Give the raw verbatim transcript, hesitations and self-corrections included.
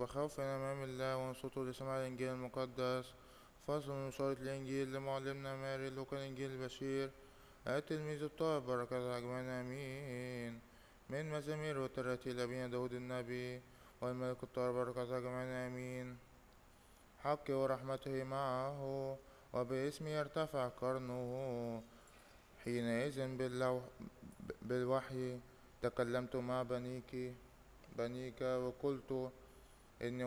بخوف أمام الله وانصتوا لسماع الإنجيل المقدس. فصل من إشارة الإنجيل لمعلمنا ماري لوقا الإنجيل البشير التلميذ الطاهر بركة أجمعين آمين. من مزامير وتراتيل أبينا داود النبي والملك الطاهر بركة أجمعين آمين. حقه ورحمته معه وباسمه يرتفع قرنه. حينئذ باللوح بالوحي تكلمت مع بنيك بنيك وقلت إني